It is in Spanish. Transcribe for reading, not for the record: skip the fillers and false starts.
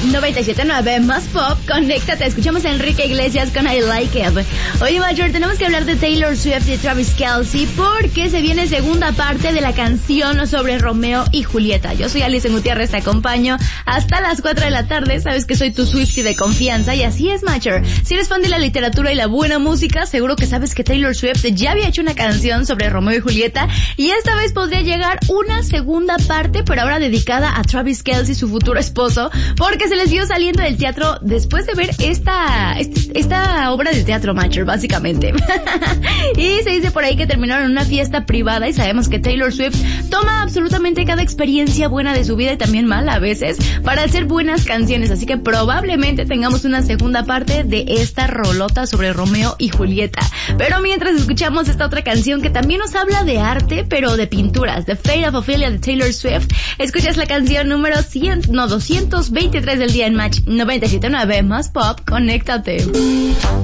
97.9 más pop, conéctate, escuchamos a Enrique Iglesias con I Like It. Oye, Major, tenemos que hablar de Taylor Swift y Travis Kelce porque se viene segunda parte de la canción sobre Romeo y Julieta. Yo soy Alice Gutiérrez, te acompaño hasta las 4 de la tarde, sabes que soy tu Swiftie de confianza y así es, Major. Si eres fan de la literatura y la buena música, seguro que sabes que Taylor Swift ya había hecho una canción sobre Romeo y Julieta y esta vez podría llegar una segunda parte, pero ahora dedicada a Travis Kelce, su futuro esposo, porque se les vio saliendo del teatro después de ver esta obra de teatro, Major, básicamente. Y se dice por ahí que terminaron en una fiesta privada y sabemos que Taylor Swift toma absolutamente cada experiencia buena de su vida y también mala a veces para hacer buenas canciones, así que probablemente tengamos una segunda parte de esta rolota sobre Romeo y Julieta. Pero mientras escuchamos esta otra canción que también nos habla de arte, pero de pinturas, The Fate of Ophelia de Taylor Swift, escuchas la canción número 223 del día en Match 97.9 más pop, conéctate.